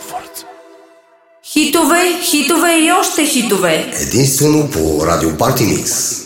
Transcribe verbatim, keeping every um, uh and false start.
forță. Хитове, хитове и още хитове. Единствено по Радио Парти Микс.